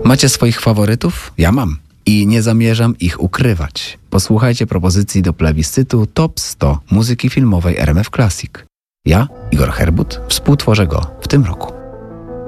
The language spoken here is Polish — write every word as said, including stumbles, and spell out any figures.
Macie swoich faworytów? Ja mam. I nie zamierzam ich ukrywać. Posłuchajcie propozycji do plebiscytu Top sto muzyki filmowej R M F Classic. Ja, Igor Herbut, współtworzę go w tym roku.